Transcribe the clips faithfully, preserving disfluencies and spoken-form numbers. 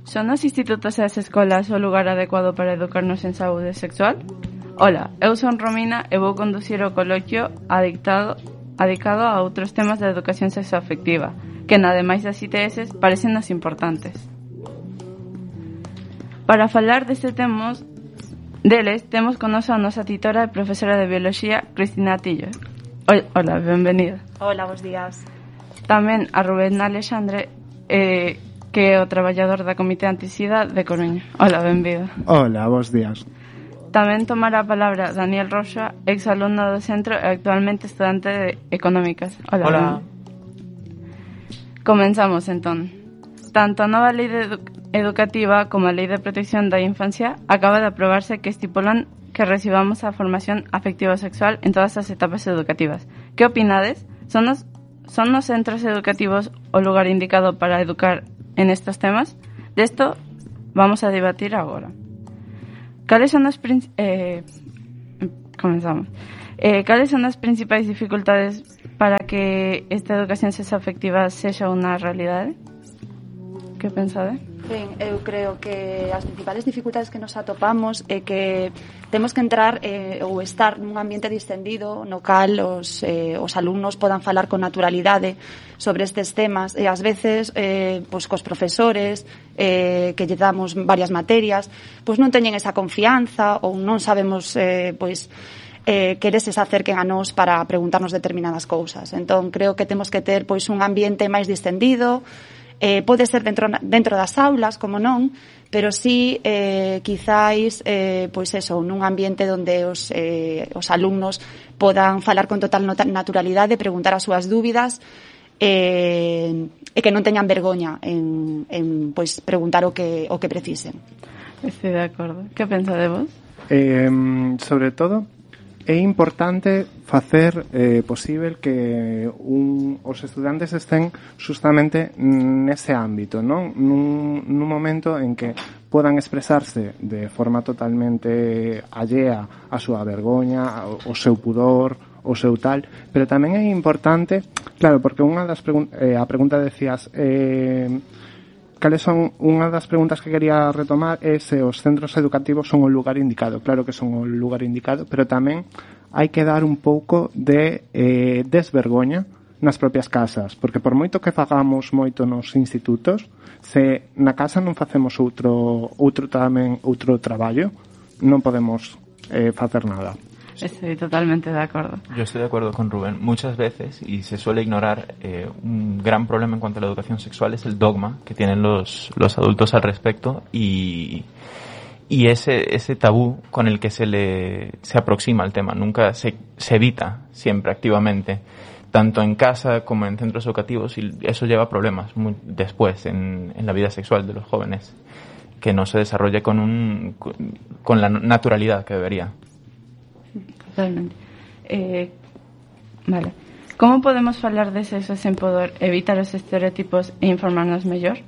Son os institutos e as escolas o lugar adecuado para educarnos en saúde sexual? Ola, eu son Romina e vou conducir o coloquio adictado, adicado a outros temas da educación sexoafectiva, que nademais das I T S parecennos importantes. Para falar deste temos, deles, temos con nosa a nosa titora e profesora de Biología, Cristina Atillo. Ola, benvenida. Hola, bons días. Tamén a Rubén Alexandre, eh, que é o traballador da Comité Antisida de Coruña. Hola, benvido. Hola, bons días. Tamén tomará a palabra Daniel Roxa, exalumno do centro e actualmente estudante de Económicas. Hola. Hola. Comenzamos, entón. Tanto a nova lei de edu- educativa como a lei de protección da infancia acaba de aprobarse que estipulan que recibamos a formación afectivo-sexual en todas as etapas educativas. Que opinades? Son os, son os centros educativos o lugar indicado para educar en estos temas? De esto vamos a debatir agora. Cales son as prin- eh, comenzamos. Eh, cales son as principais dificultades para que esta educación sexoafectiva sexa unha realidade? Que pensade? Ben, eu creo que as principales dificultades que nos atopamos é que temos que entrar eh, ou estar nun ambiente distendido no cal os, eh, os alumnos podan falar con naturalidade sobre estes temas e ás veces eh, pois, cos profesores eh, que lle damos varias materias pois non teñen esa confianza ou non sabemos eh, pois eh, que eles se acerquen a nós para preguntarnos determinadas cousas. Entón creo que temos que ter pois un ambiente máis distendido. Eh, pode ser dentro, dentro das aulas, como non, pero sí, eh, quizáis, eh, pois eso, nun ambiente onde os, eh, os alumnos podan falar con total naturalidade, preguntar as súas dúbidas, eh, e que non teñan vergoña en, en pois, preguntar o que, o que precisen. Estou de acordo. Que pensa de vos? Eh, sobre todo, é importante facer eh, posible que un, os estudantes estén justamente nese ámbito, non? Nun, nun momento en que podan expresarse de forma totalmente allea a súa vergoña, o, o seu pudor, o seu tal, pero tamén é importante, claro, porque unha das pregun- eh, a pregunta decías eh, cales son unha das preguntas que quería retomar é se os centros educativos son o lugar indicado. Claro que son o lugar indicado, pero tamén hai que dar un pouco de eh, desvergoña nas propias casas, porque por moito que fagamos moito nos institutos, se na casa non facemos outro outro tamén outro traballo, non podemos eh, facer nada. Estoy totalmente de acuerdo. Yo estoy de acuerdo con Rubén. Muchas veces, y se suele ignorar, eh, un gran problema en cuanto a la educación sexual es el dogma que tienen los, los adultos al respecto y, y ese, ese tabú con el que se le se aproxima al tema. Nunca se, se evita, siempre activamente, tanto en casa como en centros educativos, y eso lleva a problemas muy después en, en la vida sexual de los jóvenes, que no se desarrolle con, un, con la naturalidad que debería. Totalmente. Eh, vale. Como podemos falar de sexo sen poder evitar os estereotipos e informarnos mellor?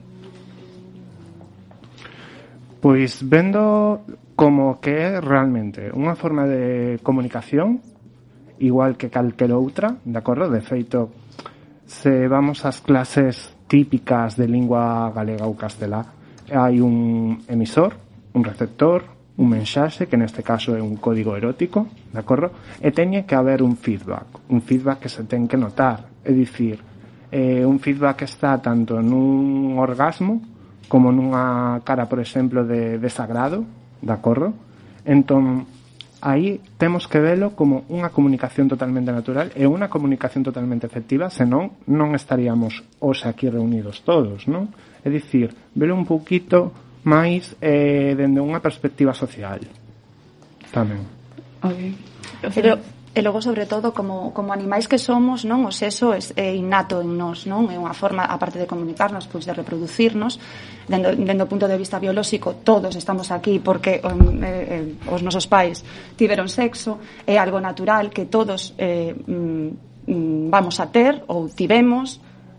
Pois vendo como que é realmente unha forma de comunicación igual que calquera outra, de acordo? De feito, se vamos ás clases típicas de lingua galega ou castelá, hai un emisor, un receptor, un mensaxe, que neste caso é un código erótico, de acordo? E teñe que haber un feedback, un feedback que se ten que notar, é dicir, eh, un feedback que está tanto nun orgasmo como nunha cara, por exemplo, de desagrado, de acordo? Entón, aí temos que velo como unha comunicación totalmente natural e unha comunicación totalmente efectiva, senón non estaríamos hoxe aquí reunidos todos, non? É dicir, velo un pouquito máis eh, dende unha perspectiva social tamén. Okay. Pero e logo, sobre todo, como, como animais que somos, non, o sexo é, é innato en nós, non? É unha forma, aparte de comunicarnos, pois de reproducirnos. Dendo, dendo o punto de vista biolóxico, todos estamos aquí porque um, eh, eh, os nosos pais tiveron sexo, é algo natural que todos eh, mm, vamos a ter ou tivemos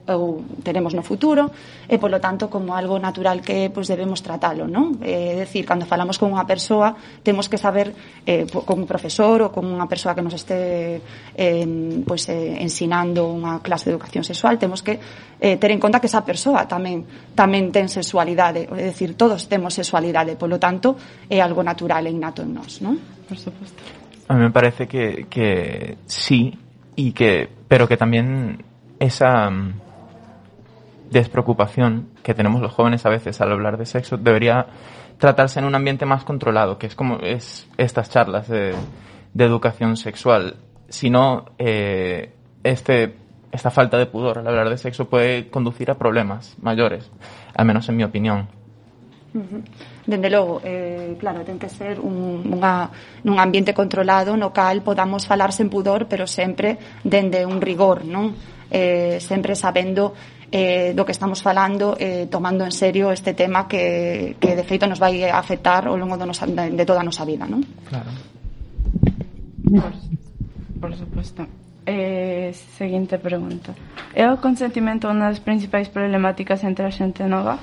ou teremos no futuro, e polo tanto como algo natural que pois, debemos tratalo, non? É dicir, cando falamos con unha persoa temos que saber, eh, como profesor ou como unha persoa que nos este eh, pois, eh, ensinando unha clase de educación sexual, temos que eh, ter en conta que esa persoa tamén tamén ten sexualidade, é dicir, todos temos sexualidade, polo tanto é algo natural e innato en nós, non? Por supuesto. A mí me parece que, que sí, y que, pero que también esa um, despreocupación que tenemos los jóvenes a veces al hablar de sexo debería tratarse en un ambiente más controlado, que es como es estas charlas de, de educación sexual. Si no, eh, este, esta falta de pudor al hablar de sexo puede conducir a problemas mayores, al menos en mi opinión. Dende logo, eh, claro, ten que ser un, unha, nun ambiente controlado no cal podamos falar sen pudor, pero sempre dende un rigor, non? Eh, sempre sabendo eh, do que estamos falando, eh, tomando en serio este tema que, que de feito nos vai afectar ao longo do nosa, de toda a nosa vida, non? Claro. Por, por supuesto. Eh, seguinte pregunta. É o consentimento unha das principais problemáticas entre a xente nova?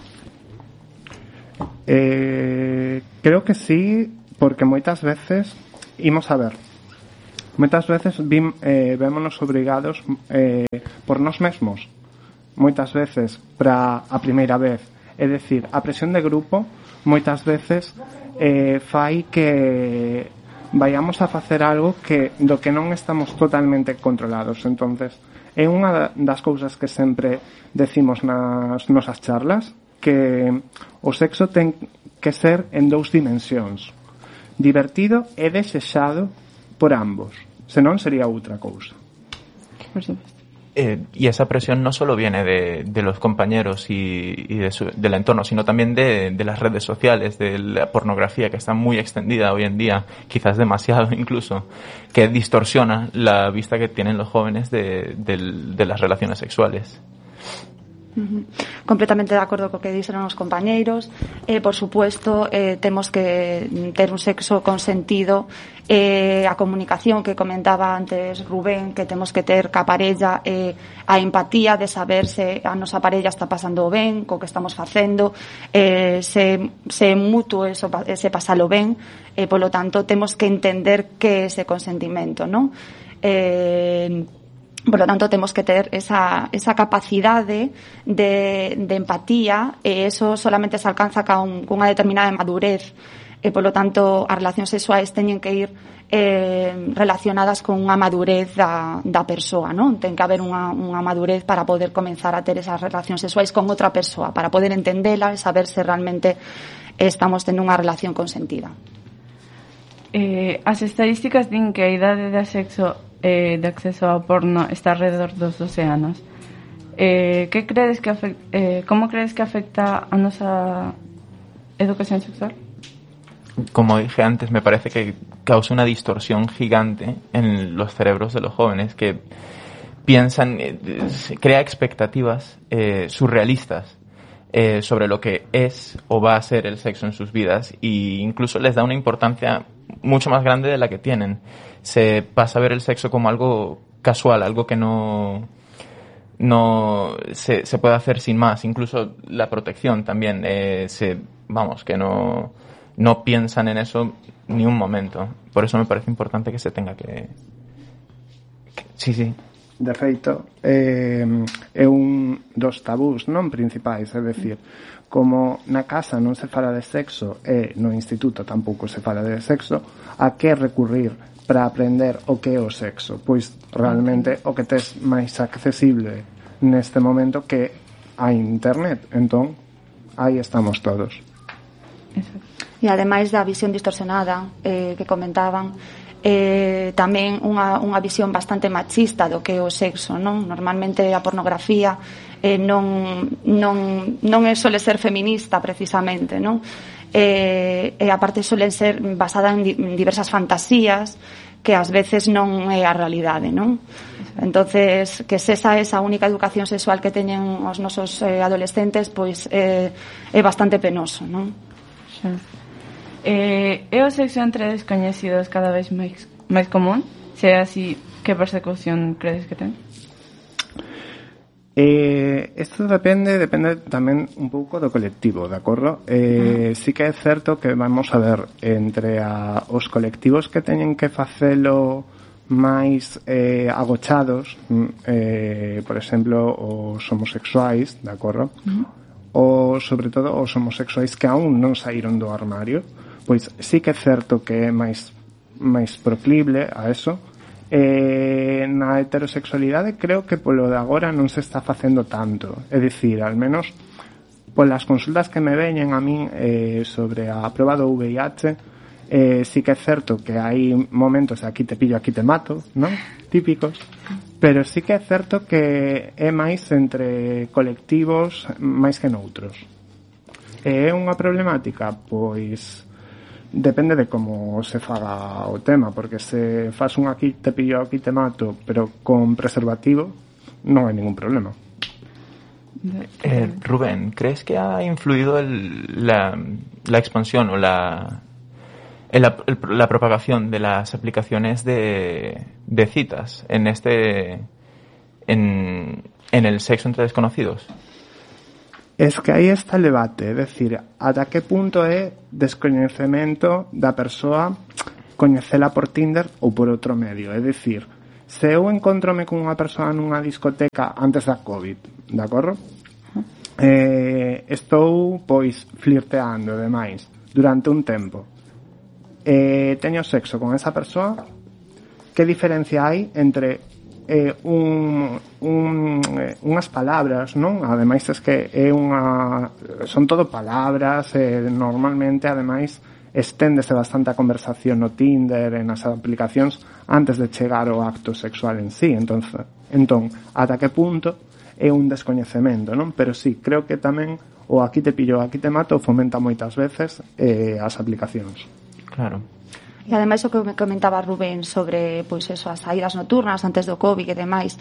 Eh, creo que sí, porque moitas veces imos a ver moitas veces vim, eh, vémonos obrigados eh, por nós mesmos moitas veces para a primeira vez, é dicir, a presión de grupo moitas veces eh, fai que vayamos a facer algo que do que non estamos totalmente controlados. Entonces é unha das cousas que sempre decimos nas nosas charlas, que o sexo ten que ser en dous dimensións, divertido e desexado por ambos, senón sería outra cousa. Por supuesto. Eh, y esa presión no solo viene de, de los compañeros y, y de su, del entorno, sino también de, de las redes sociales, de la pornografía que está muy extendida hoy en día, quizás demasiado incluso, que distorsiona la vista que tienen los jóvenes de, de, de las relaciones sexuales. Uh-huh. Completamente de acordo co que dixeron os compañeiros. Eh, por supuesto, eh, temos que ter un sexo consentido, eh, a comunicación que comentaba antes Rubén, que temos que ter ca parella, eh, a empatía de saber se a nosa parella está pasando ben co que estamos facendo, eh, se, se mutuo eso, se pasalo ben, eh, polo tanto temos que entender que é ese consentimento, non? Eh, Por lo tanto, temos que ter esa, esa capacidade de, de empatía, e eso solamente se alcanza con, con unha determinada madurez, e, por lo tanto, as relacións sexuais teñen que ir eh, relacionadas con unha madurez da, da persoa, non? Ten que haber unha, unha madurez para poder comenzar a ter esas relacións sexuais con outra persoa, para poder entendela e saber se realmente estamos tendo unha relación consentida. Eh, as estadísticas din que a idade de sexo eh, de acceso ao porno está alrededor dos doce anos. Eh, que credes que afecta, eh, como credes que afecta a nosa educación sexual? Como dije antes, me parece que causa una distorsión gigante en los cerebros de los jóvenes que piensan, eh, crea expectativas eh, surrealistas eh, sobre lo que es o va a ser el sexo en sus vidas, e incluso les da una importancia mucho más grande de la que tienen. Se pasa a ver el sexo como algo casual, algo que no no se, se puede hacer sin más. Incluso la protección también, eh, se vamos, que no no piensan en eso ni un momento. Por eso me parece importante que se tenga que, que sí, sí. De feito, eh, é un dos tabús non principais, é dicir, como na casa non se fala de sexo e no instituto tampouco se fala de sexo, a que recurrir para aprender o que é o sexo? Pois realmente o que tes máis accesible neste momento que a internet, entón aí estamos todos. E ademais da visión distorsionada eh, que comentaban, eh, tamén unha, unha visión bastante machista do que é o sexo, non? Normalmente a pornografía eh, non, non, non é sole ser feminista precisamente, non? Eh, e aparte solen ser basada en, di, en diversas fantasías que ás veces non é a realidade, non? Entonces, que se esa é a única educación sexual que teñen os nosos eh, adolescentes, pois eh, é bastante penoso, non? Xa. Eh, é o sexo entre descoñecidos cada vez máis máis común? Se é así, que persecución credes que ten? Eh, isto depende depende tamén un pouco do colectivo, de acordo? Eh, uh-huh. Sí que é certo que vamos a ver entre a, os colectivos que teñen que facelo máis eh, agochados, eh, por exemplo, os homosexuais, de acordo? Uh-huh. Ou, sobre todo, os homosexuais que aún non saíron do armario, pois sí que é certo que é máis máis proclible a eso. Eh, na heterosexualidade creo que polo de agora non se está facendo tanto, é dicir, al menos polas consultas que me veñen a min eh, sobre a proba do V I H, eh, sí que é certo que hai momentos de aquí te pillo, aquí te mato, non? Típicos, pero sí que é certo que é máis entre colectivos máis que noutros. É unha problemática? Pois depende de como se faga o tema, porque se faz un aquí te pillo, aquí te mato, pero con preservativo, non hai ningún problema. Eh, Rubén, ¿crees que ha influido el, la, la expansión o la, el, el, la propagación de las aplicaciones de, de citas en este en, en el sexo entre desconocidos? Es que aí está o debate, é dicir, ata que punto é descoñecemento da persoa coñecela por Tinder ou por outro medio. É dicir, se eu encontrome con unha persoa nunha discoteca antes da COVID, de acordo? Eh, estou, pois, flirteando, demais, durante un tempo. Eh, teño sexo con esa persoa, que diferencia hai entre eh, un, un, eh, unhas palabras, non? Ademais es que é unha son todo palabras, eh, normalmente ademais esténdese bastante a conversación no Tinder, en as aplicacións antes de chegar ao acto sexual en sí. Entonces, entón, ata que punto é un descoñecemento, non? Pero sí, creo que tamén o aquí te pillo, aquí te mato fomenta moitas veces eh, as aplicacións. Claro. E ademais o que me comentaba Rubén sobre pois eso, as saídas nocturnas antes do COVID e demais,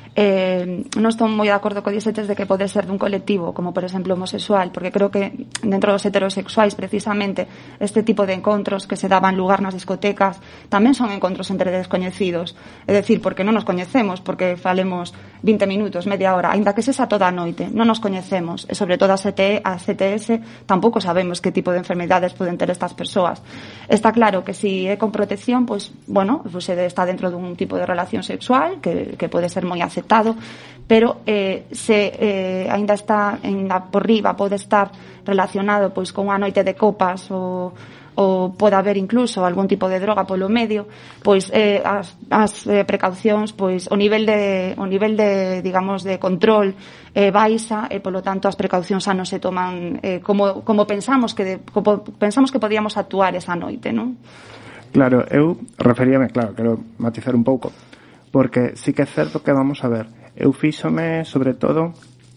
eh, non estou moi de acordo co dicetes de que pode ser dun colectivo como por exemplo homosexual, porque creo que dentro dos heterosexuais precisamente este tipo de encontros que se daban lugar nas discotecas tamén son encontros entre descoñecidos, é dicir, porque non nos coñecemos, porque falemos vinte minutos, media hora, aínda que sesa toda a noite, non nos coñecemos e sobre todo a C T E, a C T S tampouco sabemos que tipo de enfermedades poden ter estas persoas. Está claro que si é con protección, pois, bueno, pois está dentro dun tipo de relación sexual que, que pode ser moi aceptado, pero eh, se eh, aínda está en a, por riba, pode estar relacionado pois con unha noite de copas ou ou pode haber incluso algún tipo de droga polo medio, pois eh, as, as eh, precaucións, pois o nivel de o nivel de, digamos, de control eh, baixa e polo tanto as precaucións xa non se toman eh, como como pensamos que de, como pensamos que podíamos actuar esa noite, non? Claro, eu referíame, claro, quero matizar un pouco, porque sí que é certo que vamos a ver, eu fíxome sobre todo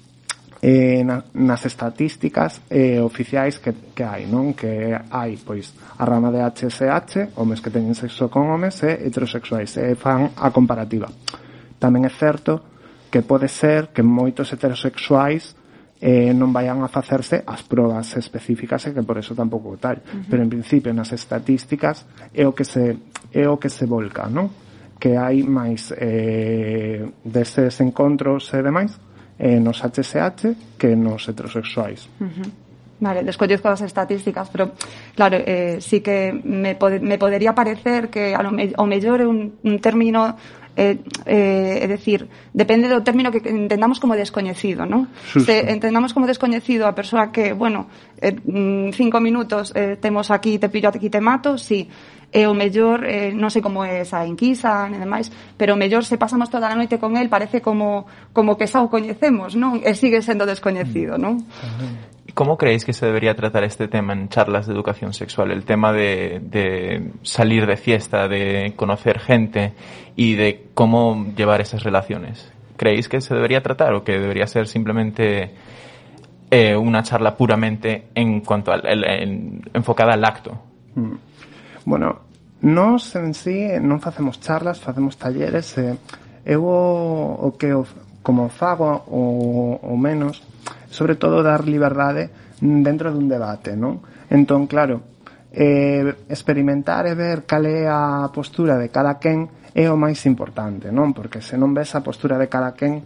eh, na, nas estatísticas eh, oficiais que, que hai, non? Que hai, pois, a rama de H S H, homes que teñen sexo con homes e heterosexuais, e fan a comparativa. Tamén é certo que pode ser que moitos heterosexuais eh, non vayan a facerse as probas específicas e que por eso tampouco tal. Uh-huh. Pero en principio nas estatísticas é o que se é o que se volca, non? Que hai máis eh, deses encontros e demais eh, nos H S H que nos heterosexuais. Uh-huh. Vale, descoñezco as estatísticas, pero claro, eh, sí que me, pode, me podería parecer que a lo, me, o mellor é un, un término eh, eh, é dicir, depende do término que entendamos como descoñecido, non? Se entendamos como descoñecido a persoa que, bueno, eh, cinco minutos eh, temos aquí, te pillo, aquí te mato, sí. E o mellor, eh, non sei como é esa enquisa e demais, pero o mellor se pasamos toda a noite con el parece como como que xa o coñecemos, non? E sigue sendo descoñecido, non? ¿Cómo creéis que se debería tratar este tema en charlas de educación sexual? El tema de, de salir de fiesta, de conocer gente y de cómo llevar esas relaciones. ¿Creéis que se debería tratar o que debería ser simplemente eh, una charla puramente en cuanto al, el, en, enfocada al acto? Mm. Bueno, nós en sí non facemos charlas, facemos talleres, e eu o, o que o, como fago o, o menos, sobre todo dar liberdade dentro dun debate, non? Entón, claro, eh, experimentar e ver cal é a postura de cada quen é o máis importante, non? Porque se non ves a postura de cada quen,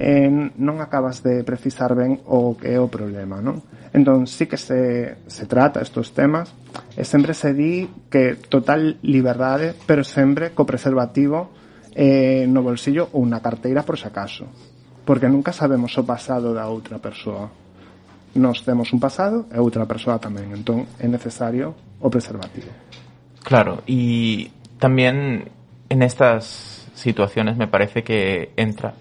eh, non acabas de precisar ben o que é o problema, non? Entón, sí que se, se trata estos temas e sempre se di que total liberdade, pero sempre co preservativo eh, no bolsillo ou na carteira por si acaso, porque nunca sabemos o pasado da outra persoa. Nos temos un pasado e outra persoa tamén, entón é necesario o preservativo. Claro, y también en estas situaciones me parece que entra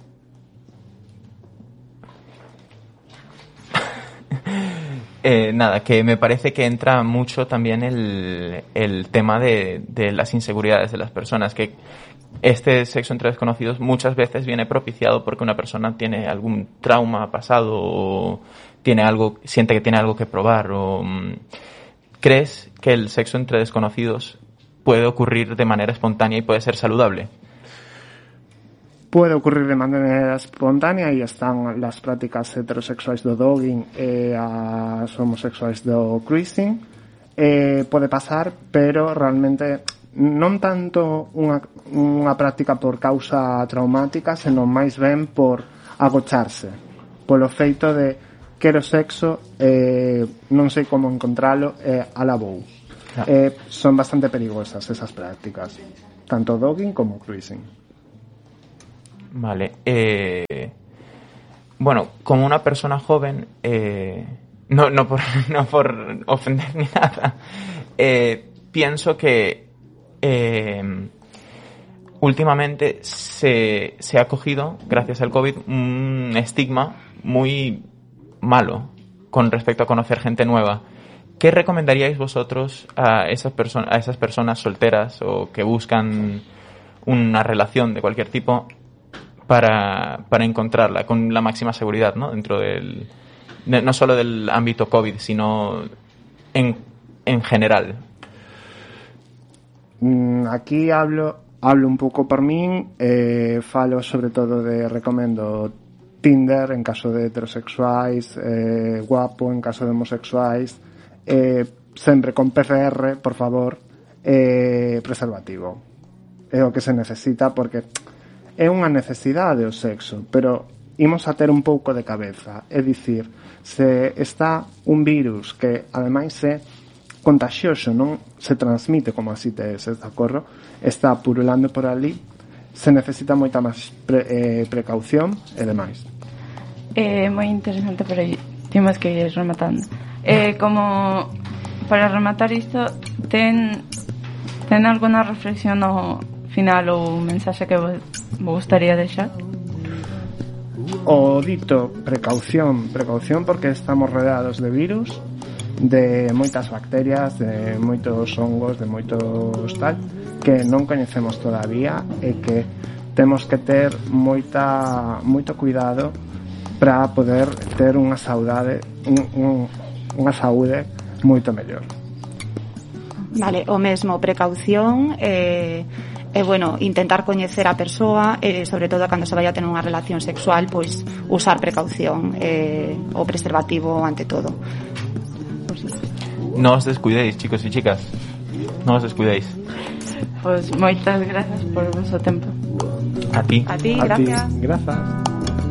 eh, nada, que me parece que entra mucho también el, el tema de, de las inseguridades de las personas, que este sexo entre desconocidos muchas veces viene propiciado porque una persona tiene algún trauma pasado o tiene algo, siente que tiene algo que probar. O ¿crees que el sexo entre desconocidos puede ocurrir de manera espontánea y puede ser saludable? Puede ocurrir de manera espontánea e están las prácticas heterosexuais do dogging e as homosexuais do cruising. Eh, pode pasar, pero realmente non tanto unha, unha práctica por causa traumática, senón máis ben por agocharse, polo feito de quero sexo, eh, non sei como encontralo, e eh, alabou. Ah. Eh, son bastante perigosas esas prácticas, tanto dogging como cruising. Vale. Eh, bueno, como una persona joven, eh, no, no, por, no por ofender ni nada, eh, pienso que eh, últimamente se, se ha cogido, gracias al COVID, un estigma muy malo con respecto a conocer gente nueva. ¿Qué recomendaríais vosotros a esas personas, a esas personas solteras o que buscan una relación de cualquier tipo para, para encontrarla con la máxima seguridad, ¿no? Dentro del, no solo del ámbito COVID, sino en, en general? Aquí hablo hablo un pouco por min, eh, falo sobre todo de, recomendo Tinder en caso de heterosexuais, eh, Guapo en caso de homosexuais, eh, sempre con P C R, por favor, eh, preservativo. É o que se necesita porque é unha necesidade o sexo, pero imos a ter un pouco de cabeza, é dicir, se está un virus que ademais é contagioso, non se transmite como así te es, de acordo? Está purulando por ali, se necesita moita máis pre, eh, precaución e demais. É eh, moi interesante, pero temos que ir rematando. Eh, como para rematar isto, ten ten alguna reflexión no final ou mensaxe que vos gustaría deixar? O dito, precaución, precaución porque estamos rodeados de virus, de moitas bacterias, de moitos hongos, de moitos tal, que non coñecemos todavía e que temos que ter moita moito cuidado para poder ter unha saudade, un, un, unha saúde moito mellor. Vale, o mesmo, precaución e, e bueno, intentar coñecer a persoa e sobre todo cando se vaya a tener unha relación sexual, pois usar precaución e o preservativo ante todo. Pues, sí. No os descuidéis, chicos y chicas. No os descuidéis. Pois moitas grazas por o vosso tempo. A ti. A ti, a gracias. Ti, grazas.